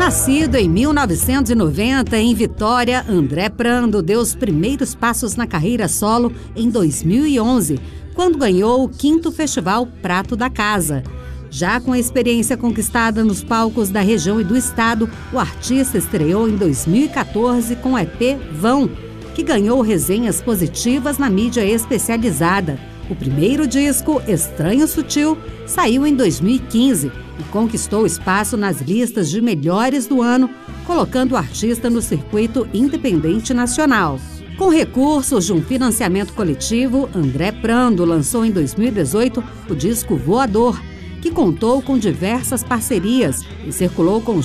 Nascido em 1990 em Vitória, André Prando deu os primeiros passos na carreira solo em 2011, quando ganhou o 5º Festival Prato da Casa. Já com a experiência conquistada nos palcos da região e do estado, o artista estreou em 2014 com o EP Vão, que ganhou resenhas positivas na mídia especializada. O primeiro disco, Estranho Sutil, saiu em 2015 e conquistou espaço nas listas de melhores do ano, colocando o artista no circuito independente nacional. Com recursos de um financiamento coletivo, André Prando lançou em 2018 o disco Voador, que contou com diversas parcerias e circulou com